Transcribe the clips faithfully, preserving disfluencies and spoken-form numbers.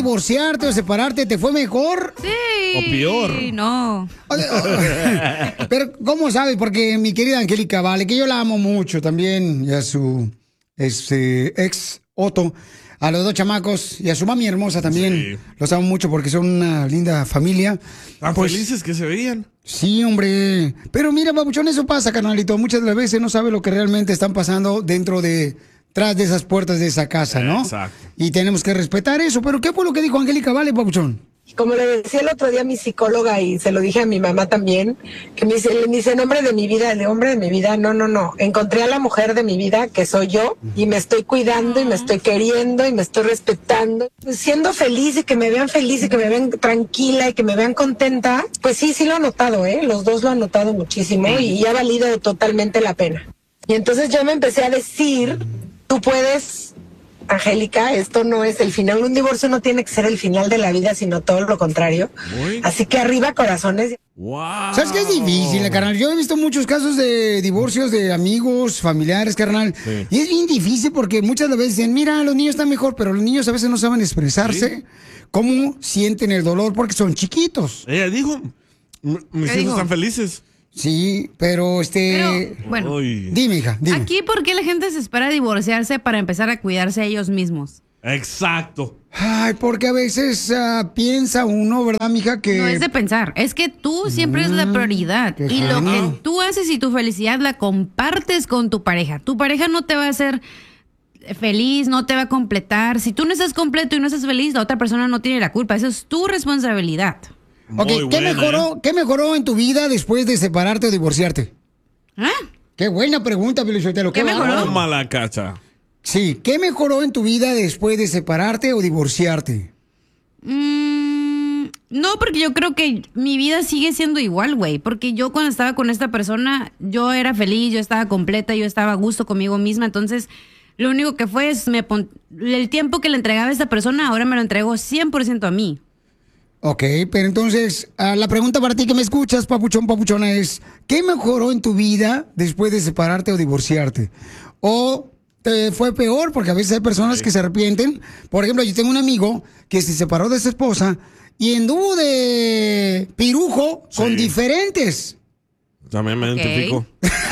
divorciarte o separarte, ¿te fue mejor? Sí. O peor. No. Pero, ¿cómo sabes? Porque mi querida Angélica Vale, que yo la amo mucho también, y a su este, ex Otto, a los dos chamacos, y a su mami hermosa también. Sí. Los amo mucho porque son una linda familia. Tan Pues, felices que se veían. sí, hombre. Pero mira, babuchón, eso pasa, carnalito. Muchas de las veces no sabe lo que realmente están pasando dentro de, tras de esas puertas de esa casa, ¿no? Exacto. Y tenemos que respetar eso. Pero ¿qué fue lo que dijo Angélica Vale, babuchón? Como le decía el otro día a mi psicóloga y se lo dije a mi mamá también, que me dice, me dice, nombre de mi vida, el hombre de mi vida, no, no, no, encontré a la mujer de mi vida, que soy yo, y me estoy cuidando y me estoy queriendo y me estoy respetando, pues siendo feliz y que me vean feliz y que me vean tranquila y que me vean contenta, pues sí, sí lo han notado, ¿eh? Los dos lo han notado muchísimo y, y ha valido totalmente la pena. Y entonces yo me empecé a decir, tú puedes... Angélica, esto no es el final. Un divorcio no tiene que ser el final de la vida, sino todo lo contrario. Muy. Así que arriba, corazones. Wow. ¿Sabes qué es difícil, carnal? Yo he visto muchos casos de divorcios de amigos, familiares, carnal. Sí. Y es bien difícil porque muchas veces dicen, mira, los niños están mejor, pero los niños a veces no saben expresarse Sí. cómo sienten el dolor porque son chiquitos. Ella dijo, "M- mis hijos dijo? están felices. Sí, pero este... Pero, bueno, Uy. Dime, hija, dime. aquí, ¿por qué la gente se espera a divorciarse para empezar a cuidarse a ellos mismos? Exacto. Ay, porque a veces ah, piensa uno, ¿verdad, mija? Que... No es de pensar, es que tú siempre es la prioridad. qué Y lo genio. que tú haces y tu felicidad la compartes con tu pareja. Tu pareja no te va a hacer feliz, no te va a completar. Si tú no estás completo y no estás feliz, la otra persona no tiene la culpa. Eso es tu responsabilidad. Ok, Muy ¿qué buena, mejoró, ¿eh? ¿qué mejoró en tu vida después de separarte o divorciarte? ¿Ah? Qué buena pregunta, Felicitelo. ¿Qué mejoró? Toma la cacha. Sí, ¿qué mejoró en tu vida después de separarte o divorciarte? Mm, no, porque yo creo que mi vida sigue siendo igual, güey. Porque yo cuando estaba con esta persona, yo era feliz, yo estaba completa, yo estaba a gusto conmigo misma. Entonces, lo único que fue es me pon- el tiempo que le entregaba a esta persona, ahora me lo entrego cien por ciento a mí. Ok, pero entonces, ah, la pregunta para ti que me escuchas, papuchón, papuchona, es, ¿qué mejoró en tu vida después de separarte o divorciarte? ¿O te fue peor? Porque a veces hay personas Sí. que se arrepienten. Por ejemplo, yo tengo un amigo que se separó de su esposa y anduvo de pirujo con Sí. diferentes. También me Ok. identifico.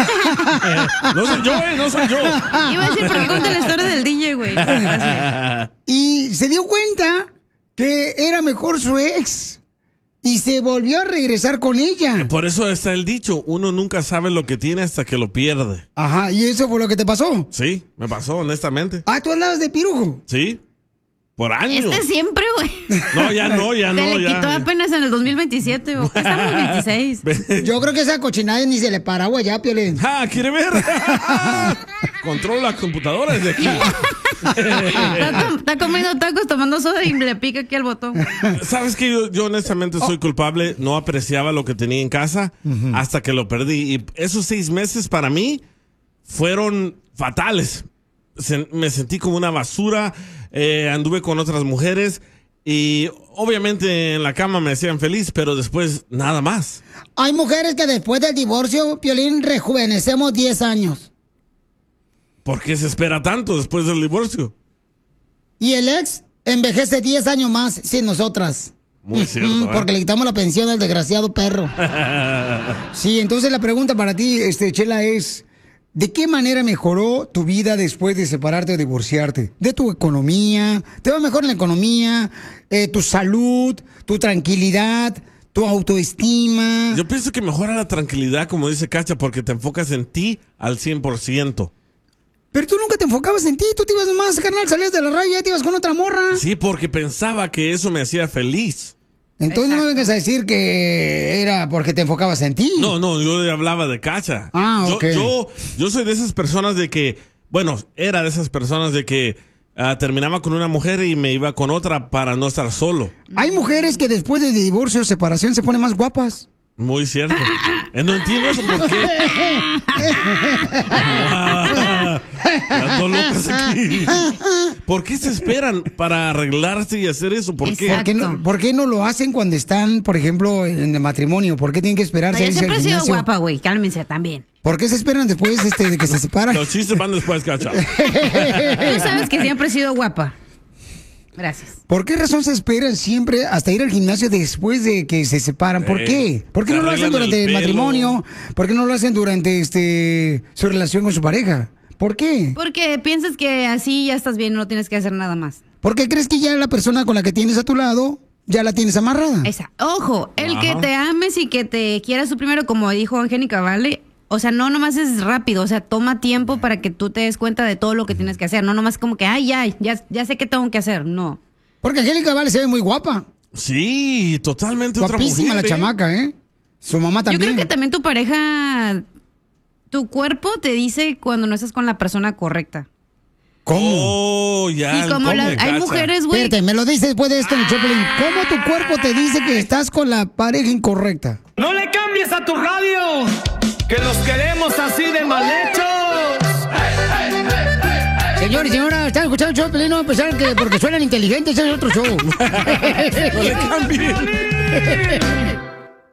No soy yo, eh, no soy yo. Iba a decir, ¿por qué cuenta la historia del D J, güey? Así. Y se dio cuenta que era mejor su ex. Y se volvió a regresar con ella. Por eso está el dicho, uno nunca sabe lo que tiene hasta que lo pierde. Ajá, y eso fue lo que te pasó. Sí, me pasó, honestamente. Ah, tú andabas de pirujo. Sí, por años. Este siempre, güey. No, ya no, ya Se no, le ya. quitó apenas en el dos mil veintisiete, o estamos en veintiséis. Yo creo que esa cochinada ni se le para agua ya, Piolín. ¡Ah, quiere ver! Controla la computadora desde aquí. Está, com- está comiendo tacos, tomando soda y le pica aquí el botón. ¿Sabes que yo, yo honestamente soy Oh. culpable? No apreciaba lo que tenía en casa hasta que lo perdí. Y esos seis meses para mí fueron fatales. Se- me sentí como una basura, eh, anduve con otras mujeres y obviamente en la cama me hacían feliz, pero después nada más. Hay mujeres que después del divorcio, Piolín, rejuvenecemos diez años. ¿Por qué se espera tanto después del divorcio? Y el ex envejece diez años más sin nosotras. Muy cierto, Mm, ¿eh? Porque le quitamos la pensión al desgraciado perro. Sí, entonces la pregunta para ti, este, Chela, es... ¿De qué manera mejoró tu vida después de separarte o divorciarte? ¿De tu economía? ¿Te va mejor en la economía? Eh, ¿Tu salud? ¿Tu tranquilidad? ¿Tu autoestima? Yo pienso que mejora la tranquilidad, como dice Cacha, porque te enfocas en ti al cien por ciento. Pero tú nunca te enfocabas en ti. Tú te ibas más, carnal, salías de la radio y ya te ibas con otra morra. Sí, porque pensaba que eso me hacía feliz. Entonces no me vengas a decir que era porque te enfocabas en ti. No, no, yo le hablaba de Cacha. Ah, Yo- ok. Yo, yo soy de esas personas de que, bueno, era de esas personas de que ah, terminaba con una mujer y me iba con otra para no estar solo. Hay mujeres que después de divorcio o separación se ponen más guapas. Muy cierto. Eh, No entiendo eso por qué. Ah, las dos locas aquí. ¿Por qué se esperan para arreglarse y hacer eso? ¿Por qué? ¿Por qué, no, por qué no lo hacen cuando están, por ejemplo, en el matrimonio? ¿Por qué tienen que esperarse? a Yo irse siempre al he sido gimnasio? guapa, güey. Cálmense también. ¿Por qué se esperan después este, de que se separan? Los chistes van después, Cacha. Tú sabes que siempre he sido guapa. Gracias. ¿Por qué razón se esperan siempre hasta ir al gimnasio después de que se separan? ¿Por Eh, qué? ¿Por qué se no lo hacen arreglan durante el el, pelo. matrimonio? ¿Por qué no lo hacen durante este su relación con su pareja? ¿Por qué? Porque piensas que así ya estás bien, no tienes que hacer nada más. Porque crees que ya la persona con la que tienes a tu lado ya la tienes amarrada. Esa. Ojo, el Ajá. que te ames y que te quieras tú primero, como dijo Angélica, ¿vale? O sea, no nomás es rápido, o sea, toma tiempo para que tú te des cuenta de todo lo que tienes que hacer. No nomás como que, ay, ya, ya, ya sé qué tengo que hacer. No. Porque Angélica Vale se ve muy guapa. Sí, totalmente otra Guapísima mujer. la ¿eh? chamaca, ¿eh? Su mamá también. Yo creo que también tu pareja, tu cuerpo te dice cuando no estás con la persona correcta. ¿Cómo? Oh, ya. y como ¿cómo las- me hay cacha? mujeres, güey. Espérate, me lo dices después de esto en el Choplin. ¿Cómo tu cuerpo te dice que estás con la pareja incorrecta? No le cambies a tu radio, que los queremos así de mal hechos. Señores y señoras, ¿están escuchando el Choplin? No a pesar que porque suenan inteligentes, ese es otro show. No le cambien.